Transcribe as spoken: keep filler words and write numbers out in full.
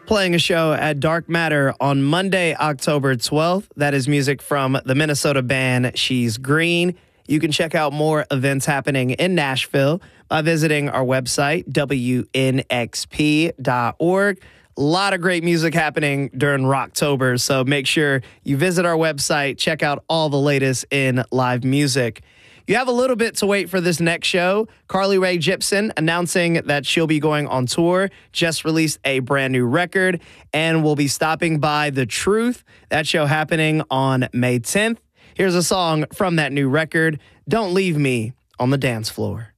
playing a show at Dark Matter on Monday, October twelfth. That is music from the Minnesota band She's Green. You can check out more events happening in Nashville by visiting our website, W N X P dot org. A lot of great music happening during Rocktober, so make sure you visit our website, check out all the latest in live music. You have a little bit to wait for this next show. Carly Rae Jepsen announcing that she'll be going on tour, just released a brand new record, and will be stopping by The Truth. That show happening on May tenth. Here's a song from that new record, Don't Leave Me on the Dance Floor.